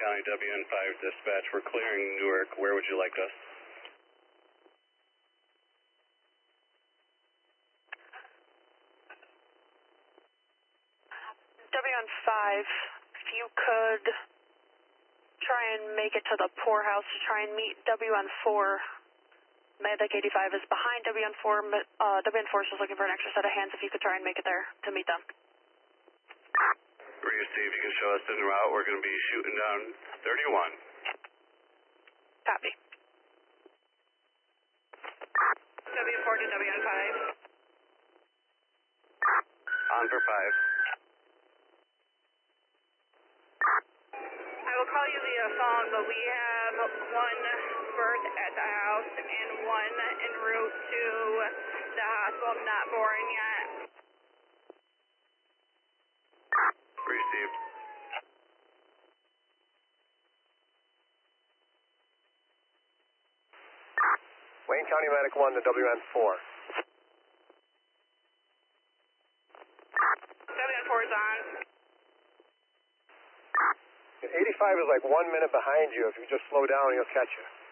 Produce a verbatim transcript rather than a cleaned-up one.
County W N five dispatch. We're clearing Newark. Where would you like us? W N five, if you could try and make it to the poorhouse to try and meet W N four. Medic eighty-five is behind W N four. Uh, W N four is just looking for an extra set of hands if you could try and make it there to meet them. Reese, see if you can show us en route. We're going to be shooting down thirty-one. Copy. W four to W N five. On for five. I will call you via phone, but we have one birth at the house and one en route to the hospital, not born yet. Received. Wayne County Medic one to W N four. W N four is on. eighty-five is like one minute behind you. If you just slow down, he'll catch you.